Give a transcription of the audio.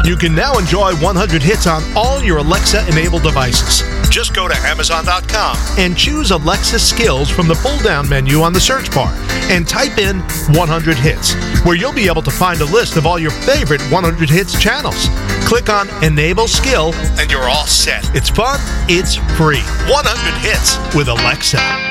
You can now enjoy 100 hits on all your Alexa-enabled devices. Just go to Amazon.com and choose Alexa Skills from the pull-down menu on the search bar and type in 100 hits, where you'll be able to find a list of all your favorite 100 hits channels. Click on Enable Skill and you're all set. It's fun, it's free. 100 hits with Alexa.